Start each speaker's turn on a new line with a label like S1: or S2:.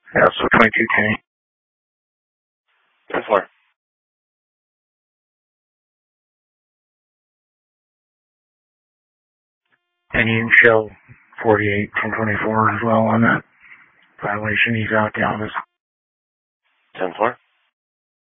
S1: Yeah, so 22K.
S2: 10-4.
S1: And you show 48 from 24 as well on that violation. He's out the office.
S2: 10-4.